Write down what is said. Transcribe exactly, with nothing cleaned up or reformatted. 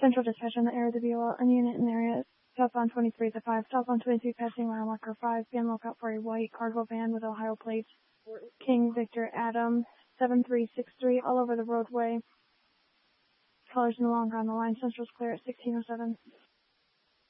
Central dispatch on the area of the B O L. Any unit in the area southbound twenty-three at the five. Southbound twenty-three passing mile marker five. Be on lookout for a white cargo van with Ohio plates. King Victor Adam seven three six three all over the roadway. Colors no longer on the line. Central's clear at sixteen oh seven.